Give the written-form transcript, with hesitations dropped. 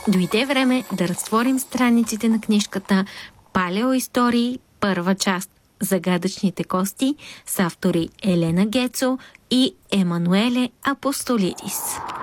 Дойде време да разтворим страниците на книжката Палеоистории, първа част Загадъчните кости с автори Елена Гецо и Емануеле Апостолидис.